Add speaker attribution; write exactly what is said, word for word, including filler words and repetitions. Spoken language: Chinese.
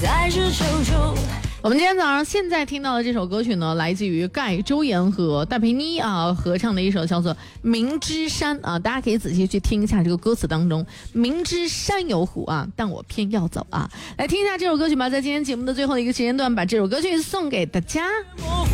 Speaker 1: 我们今天早上现在听到的这首歌曲呢，来自于盖、周岩和戴佩妮啊合唱的一首叫做《明知山》啊，大家可以仔细去听一下这个歌词当中，明知山有虎啊，但我偏要走啊。来听一下这首歌曲吧，在今天节目的最后的一个时间段，把这首歌曲送给大家。